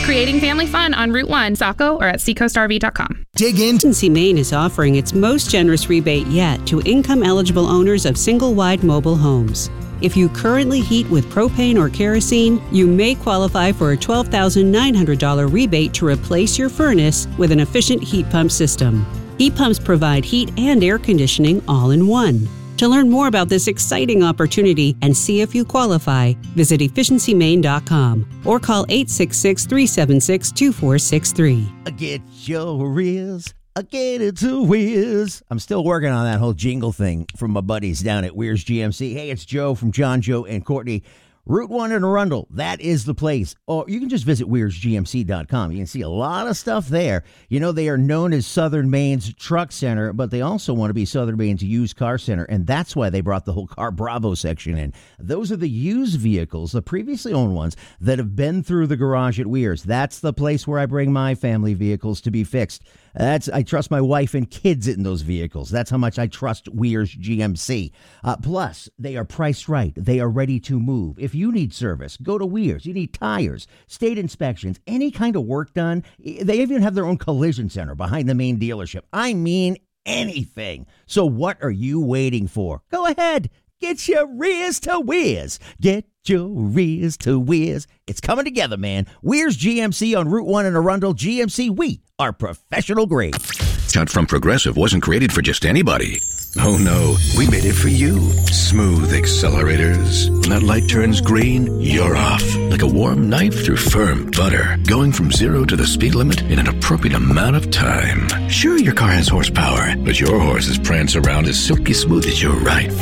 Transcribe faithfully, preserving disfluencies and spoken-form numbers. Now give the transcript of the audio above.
creating family fun on Route one, Saco, or at seacoast R V dot com. Dig in. Efficiency Maine is offering its most generous rebate yet to income-eligible owners of single-wide mobile homes. If you currently heat with propane or kerosene, you may qualify for a twelve thousand nine hundred dollars rebate to replace your furnace with an efficient heat pump system. Heat pumps provide heat and air conditioning all in one. To learn more about this exciting opportunity and see if you qualify, visit efficiency maine dot com or call eight six six, three seven six, two four six three. Get your Riz. I get it to Wiz. I'm still working on that whole jingle thing from my buddies down at Weir's G M C. Hey, it's Joe from John, Joe, and Courtney. Route one in Arundel, that is the place. Or you can just visit weir's g m c dot com. You can see a lot of stuff there. You know, they are known as Southern Maine's truck center, but they also want to be Southern Maine's used car center, and that's why they brought the whole Car Bravo section in. Those are the used vehicles, the previously owned ones, that have been through the garage at Weir's. That's the place where I bring my family vehicles to be fixed. That's I trust my wife and kids in those vehicles. That's how much I trust Weir's G M C. Uh, plus, they are priced right. They are ready to move. If you need service, go to Weir's. You need tires, state inspections, any kind of work done. They even have their own collision center behind the main dealership. I mean anything. So what are you waiting for? Go ahead. Get your Riz to Wiz. Get your Riz to Wiz. It's coming together, man. Weir's G M C on Route one in Arundel. G M C, we are professional grade. Cut from Progressive wasn't created for just anybody. Oh no, we made it for you. Smooth accelerators. When that light turns green, you're off. Like a warm knife through firm butter. Going from zero to the speed limit in an appropriate amount of time. Sure, your car has horsepower, but your horses prance around as silky smooth as your ride.